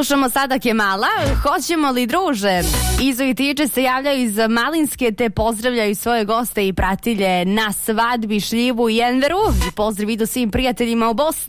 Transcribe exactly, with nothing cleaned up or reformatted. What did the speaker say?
Slušamo sada Kemala, hoćemo li druže? Izo i Tiče se javljaju iz Malinske te pozdravljaju svoje goste i pratilje na svadbi, šljivu i Enveru. I pozdrav idu svim prijateljima u Bosni.